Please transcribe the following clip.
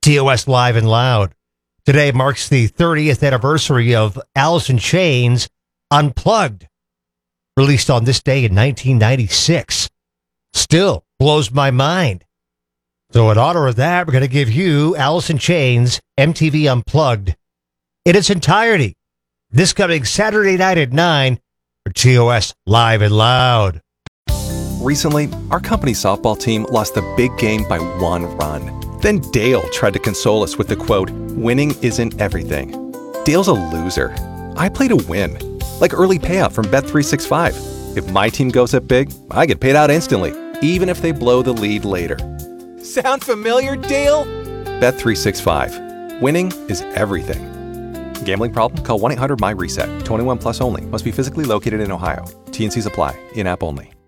TOS Live and Loud. Today marks the 30th anniversary of Alice in Chains Unplugged, released on this day in 1996. Still blows my mind. So in honor of that, we're going to give you Alice in Chains MTV Unplugged in its entirety this coming Saturday night at 9 for TOS Live and Loud. Recently, our company softball team lost the big game by 1 run. Then Dale tried to console us with the quote, "Winning isn't everything." Dale's a loser. I play to win. Like early payout from Bet365. If my team goes up big, I get paid out instantly, even if they blow the lead later. Sound familiar, Dale? Bet365. Winning is everything. Gambling problem? Call 1-800-MY-RESET. 21 plus only. Must be physically located in Ohio. T&Cs apply. In-app only.